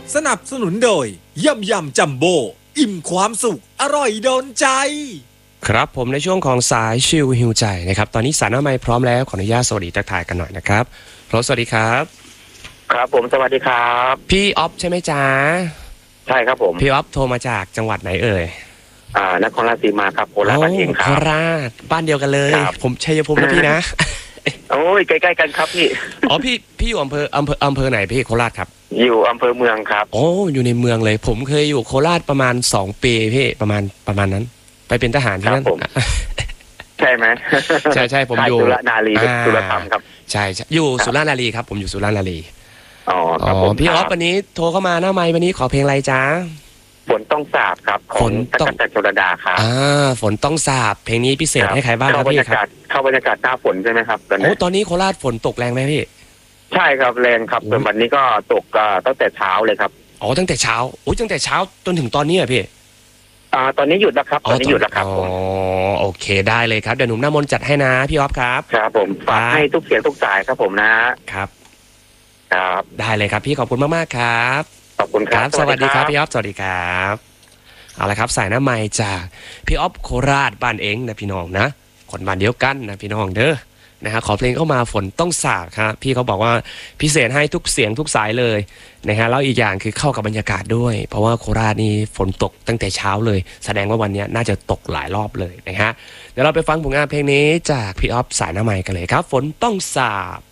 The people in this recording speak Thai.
สนับสนุนโดยยำจัมโบ้อิ่มความสุขอร่อยโดนใจครับผมในช่วงของสายชิลฮิวใจนะครับตอนนี้สายหน้าไมค์พร้อมแล้วขออนุญาตสวัสดีทักทายกันหน่อยนะครับสวัสดีครับครับผมสวัสดีครับพี่ออฟใช่ไหมจ๊ะใช่ครับผมพี่ออฟโทรมาจากจังหวัดไหนเอ่ยนครราชสีมาครับโคราชบ้านเองครับโคราชบ้านเดียวกันเลยผมชัยภูมินะพี่นะโอ้ยใกล้ๆกันครับพี่พี่อยู่อำเภอไหนพี่โคราชครับอยู่อำเภอเมืองครับโอ้อยู่ในเมืองเลยผมเคยอยู่โคราชประมาณ2 ปีพี่ประมาณนั้นไปเป็นทหารที่นั่นใช่ไหมใช่ผมอยู่สุรนารีสุรธรรมครับใช่อยู่สุรานารีครับผมอยู่สุรานารีอ๋อครับผมพี่ออฟวันนี้โทรเข้ามาหน้าไมค์วันนี้ขอเพลงอะไรจ๊ะฝนต้องสาบครับของตั๊กกะแตนชลดาครับฝนต้องสาบเพลงนี้พิเศษให้ใครบ้างครับพี่ครับเข้าบรรยากาศหน้าฝนใช่ไหมครับตอนนี้โคราชฝนตกแรงไหมพี่ใช่ครับแรงครับวันนี้ก็ตกตั้งแต่เช้าเลยครับตั้งแต่เช้าตั้งแต่เช้าจนถึงตอนนี้อ่ะพี่ตอนนี้หยุดแล้วครับตอนนี้หยุดแล้วครับโอเคได้เลยครับเดี๋ยวหนุ่มหน้ามนต์จัดให้นะพี่ออฟครับครับผมฝากให้ทุกเสียงทุกสายครับผมนะครับได้เลยครับพี่ขอบคุณมากๆครับขอบคุณครับสวัสดีครับพี่ออฟสวัสดีครับเอาละครับสายหน้าไมค์จากพี่ออฟโคราชบ้านเองนะพี่น้องนะคนบ้านเดียวกันนะพี่น้องเด้อนะฮะขอเพลงเข้ามาฝนต้องสาดครับพี่เขาบอกว่าพิเศษให้ทุกเสียงทุกสายเลยนะฮะแล้วอีกอย่างคือเข้ากับบรรยากาศด้วยเพราะว่าโคราชนี่ฝนตกตั้งแต่เช้าเลยแสดงว่าวันนี้น่าจะตกหลายรอบเลยนะฮะเดี๋ยวเราไปฟังผลงานเพลงนี้จากพี่ออฟสายหน้าไมค์กันเลยครับฝนต้องสาด